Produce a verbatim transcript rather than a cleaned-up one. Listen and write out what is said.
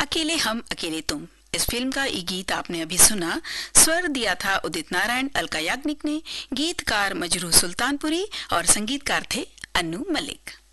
अकेले हम अकेले तुम, इस फिल्म का ये गीत आपने अभी सुना। स्वर दिया था उदित नारायण, अलका याग्निक ने, गीतकार मजरू सुल्तानपुरी और संगीतकार थे अन्नू मलिक।